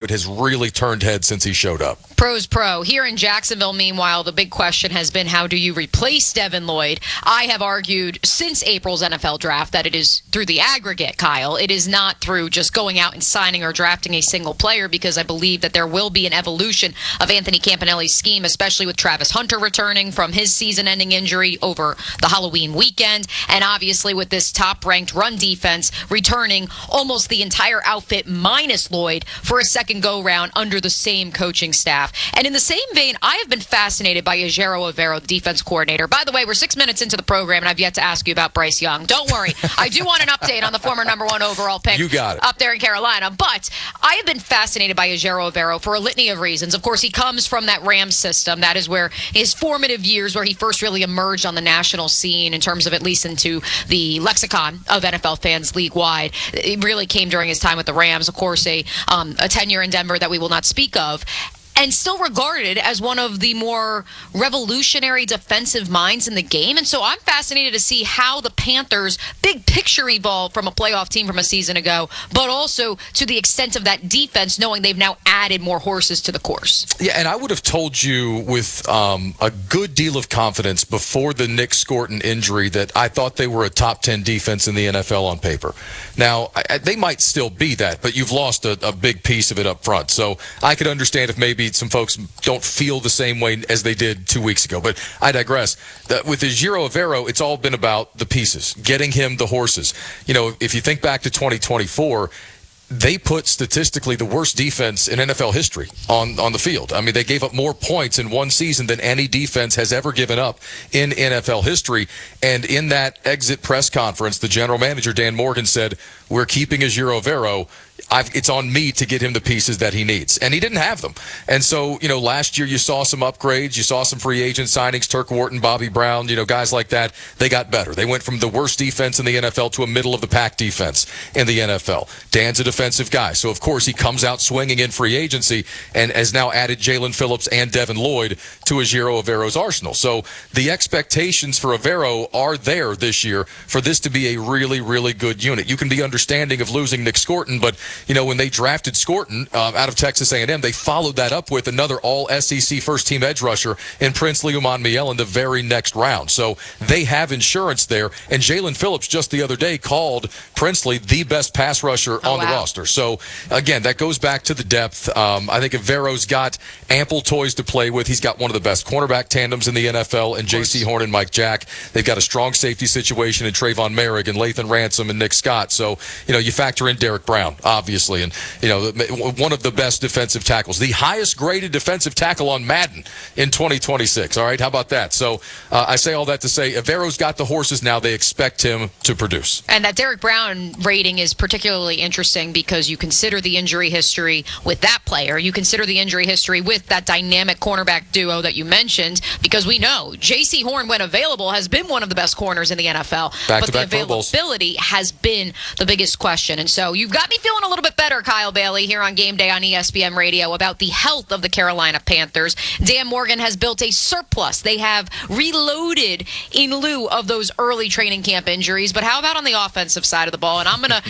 it has really turned heads since he showed up. Pro's pro. Here in Jacksonville, meanwhile, the big question has been, how do you replace Devin Lloyd? I have argued since April's NFL draft that it is through the aggregate, Kyle. It is not through just going out and signing or drafting a single player, because I believe that there will be an evolution of Anthony Campanelli's scheme, especially with Travis Hunter returning from his season-ending injury over the Halloween weekend, and obviously with this top-ranked run defense returning almost the entire outfit minus Lloyd for a second go-round under the same coaching staff. And in the same vein, I have been fascinated by Ejiro Evero, the defense coordinator. By the way, we're 6 minutes into the program, and I've yet to ask you about Bryce Young. Don't worry. I do want an update on the former #1 overall pick you got it. up there in Carolina. But I have been fascinated by Ejiro Evero for a litany of reasons. Of course, he comes from that Rams system. That is where his formative years, where he first really emerged on the national scene in terms of at least into the lexicon of NFL fans league-wide. It really came during his time with the Rams. Of course, a tenure in Denver that we will not speak of, and still regarded as one of the more revolutionary defensive minds in the game. And so I'm fascinated to see how the Panthers' big picture evolved from a playoff team from a season ago, but also to the extent of that defense, knowing they've now added more horses to the course. Yeah, and I would have told you with a good deal of confidence before the Nick Scorton injury that I thought they were a top 10 defense in the NFL on paper. Now, they might still be that, but you've lost a big piece of it up front. So I could understand if maybe some folks don't feel the same way as they did 2 weeks ago. But I digress. With Ejiro Evero, it's all been about the pieces, getting him the horses. You know, if you think back to 2024, they put statistically the worst defense in NFL history on the field. I mean, they gave up more points in one season than any defense has ever given up in NFL history. And in that exit press conference, the general manager, Dan Morgan, said, "We're keeping Ejiro Evero. It's on me to get him the pieces that he needs." And he didn't have them. And so, you know, last year you saw some upgrades. You saw some free agent signings, Turk Wharton, Bobby Brown, you know, guys like that. They got better. They went from the worst defense in the NFL to a middle-of-the-pack defense in the NFL. Dan's a defensive guy. So, of course, he comes out swinging in free agency and has now added Jalen Phillips and Devin Lloyd to Ejiro Evero's arsenal. So the expectations for Evero are there this year for this to be a really, really good unit. You can be understanding of losing Nick Scorton, but you know, when they drafted Scorton out of Texas A&M, they followed that up with another all-SEC first-team edge rusher in Princely Umanmiel in the very next round. So they have insurance there. And Jalen Phillips just the other day called Princely the best pass rusher on the roster. So, again, that goes back to the depth. I think Evero's got ample toys to play with. He's got one of the best cornerback tandems in the NFL and J.C. Horn and Mike Jack. They've got a strong safety situation in Trayvon Merrick and Lathan Ransom and Nick Scott. So, you know, you factor in Derek Brown, obviously, and, you know, one of the best defensive tackles, the highest graded defensive tackle on Madden in 2026. All right, how about that? So I say all that to say Evero's got the horses now. They expect him to produce. And that Derek Brown rating is particularly interesting because you consider the injury history with that player. You consider the injury history with that dynamic cornerback duo that you mentioned, because we know J.C. Horn, when available, has been one of the best corners in the NFL. But the availability has been the biggest question. And so you've got me feeling a little bit better, Kyle Bailey, here on Game Day on ESPN Radio about the health of the Carolina Panthers. Dan Morgan has built a surplus. They have reloaded in lieu of those early training camp injuries. But how about on the offensive side of the ball? And I'm gonna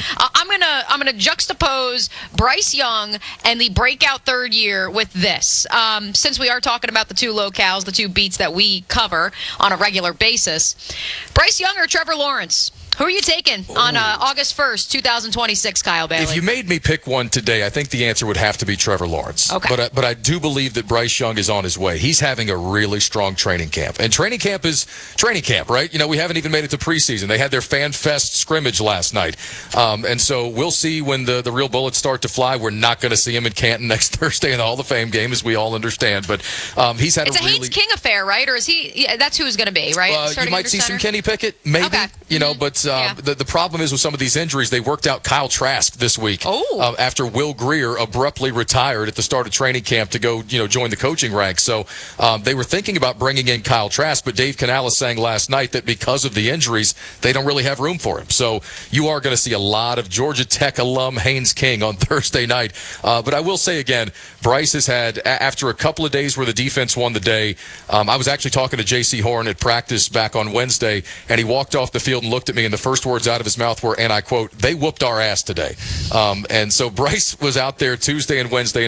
juxtapose Bryce Young and the breakout third year with this. Since we are talking about the two locales, the two beats that we cover on a regular basis, Bryce Young or Trevor Lawrence? Who are you taking on August 1st, 2026, Kyle Bailey? If you made me pick one today, I think the answer would have to be Trevor Lawrence. Okay. But I do believe that Bryce Young is on his way. He's having a really strong training camp. And training camp is training camp, right? You know, we haven't even made it to preseason. They had their Fan Fest scrimmage last night. And so we'll see when the real bullets start to fly. We're not going to see him in Canton next Thursday in the Hall of Fame game, as we all understand. But he's had it's a Haynes King affair, right? Or is he? Yeah, that's who he's going to be, right? You might see some Kenny Pickett, maybe. Okay. You know, but the problem is with some of these injuries, they worked out Kyle Trask this week after Will Grier abruptly retired at the start of training camp to go, join the coaching ranks. So they were thinking about bringing in Kyle Trask, but Dave Canales saying last night that because of the injuries, they don't really have room for him. So you are going to see a lot of Georgia Tech alum Haynes King on Thursday night. But I will say again, Bryce has had, after a couple of days where the defense won the day, I was actually talking to J.C. Horn at practice back on Wednesday, and he walked off the field and looked at me, and the first words out of his mouth were, and I quote, "They whooped our ass today." And so Bryce was out there Tuesday and Wednesday